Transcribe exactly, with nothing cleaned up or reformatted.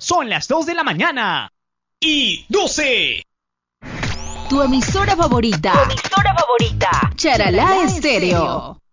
Son las dos de la mañana y doce. Tu emisora favorita. Tu emisora favorita. Charalá Estéreo.